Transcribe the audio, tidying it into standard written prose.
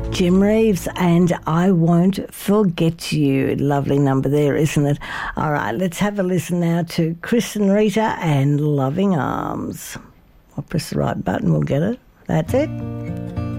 Jim Reeves and I Won't Forget You. Lovely number there, isn't it? All right, let's have a listen now to Chris and Rita and Loving Arms. I'll press the right button, we'll get it. That's it.